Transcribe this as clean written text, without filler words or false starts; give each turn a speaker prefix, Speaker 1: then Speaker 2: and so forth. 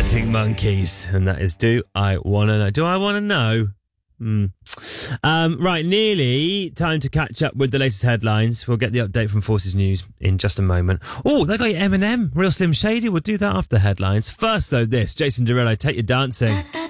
Speaker 1: Arctic Monkeys, and that is Do I Wanna Know? Do I Wanna Know? Right, nearly time to catch up with the latest headlines. We'll get the update from Forces News in just a moment. Oh, they got your Eminem, Real Slim Shady. We'll do that after the headlines. First, though, this Jason Derulo, Take You Dancing.